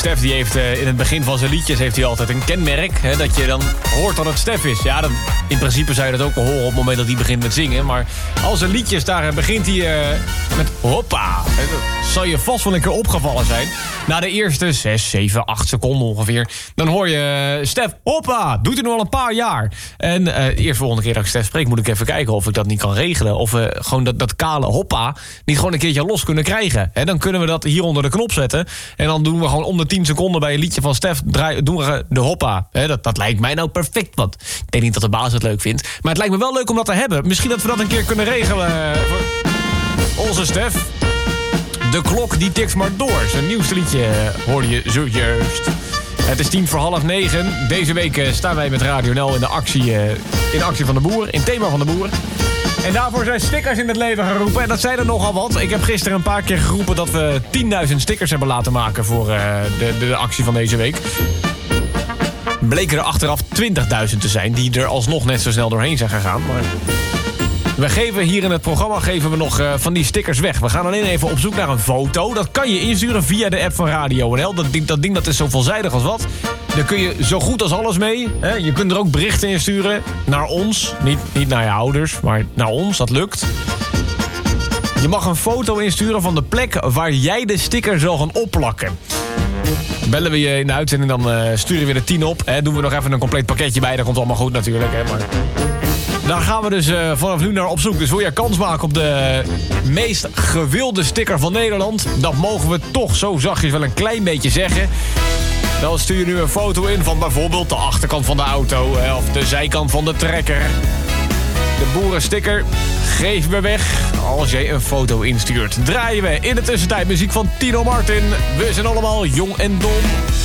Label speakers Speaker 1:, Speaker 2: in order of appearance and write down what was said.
Speaker 1: Stef die heeft in het begin van zijn liedjes heeft hij altijd een kenmerk. Hè, dat je dan hoort dat het Stef is. Ja, in principe zou je dat ook wel horen op het moment dat hij begint met zingen. Maar als een liedjes, daar begint hij met hoppa. Dat zal je vast wel een keer opgevallen zijn. Na de eerste 6, 7, 8 seconden ongeveer. Dan hoor je Stef, hoppa, doet hij nu al een paar jaar. En de eerste volgende keer dat ik Stef spreek moet ik even kijken of ik dat niet kan regelen. Of we gewoon dat kale hoppa niet gewoon een keertje los kunnen krijgen. En dan kunnen we dat hier onder de knop zetten. En dan doen we gewoon om de 10 seconden bij een liedje van Stef doen we de hoppa. Dat lijkt mij nou perfect, want ik denk niet dat de baas het leuk vindt. Maar het lijkt me wel leuk om dat te hebben. Misschien dat we dat een keer kunnen regelen voor onze Stef. De klok die tikt maar door. Zijn nieuwste liedje hoorde je zojuist. Het is 9:10. Deze week staan wij met Radio NL in de actie van de boer. In thema van de boer. En daarvoor zijn stickers in het leven geroepen. En dat zijn er nogal wat. Ik heb gisteren een paar keer geroepen dat we 10.000 stickers hebben laten maken voor de actie van deze week. Bleken er achteraf 20.000 te zijn die er alsnog net zo snel doorheen zijn gegaan. Maar we geven hier in het programma nog van die stickers weg. We gaan alleen even op zoek naar een foto. Dat kan je insturen via de app van Radio NL. Dat ding dat is zo veelzijdig als wat. Daar kun je zo goed als alles mee. Hè? Je kunt er ook berichten in sturen. Naar ons. Niet naar je ouders, maar naar ons. Dat lukt. Je mag een foto insturen van de plek waar jij de sticker zal gaan opplakken. Bellen we je in de uitzending, dan sturen we er 10 op. Hè? Doen we nog even een compleet pakketje bij. Dat komt allemaal goed natuurlijk. Hè? Maar daar gaan we dus vanaf nu naar op zoek. Dus wil je kans maken op de meest gewilde sticker van Nederland? Dat mogen we toch zo zachtjes wel een klein beetje zeggen. Dan stuur je nu een foto in van bijvoorbeeld de achterkant van de auto of de zijkant van de trekker. De boerensticker geef me weg als jij een foto instuurt. Draaien we in de tussentijd muziek van Tino Martin. We zijn allemaal jong en dom.